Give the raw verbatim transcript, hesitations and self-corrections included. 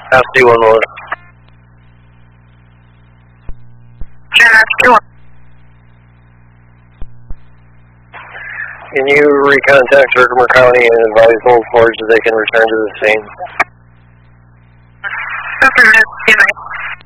F C one one. Can you recontact Herkimer County and advise Old Forge that they can return to the scene? Affirmative.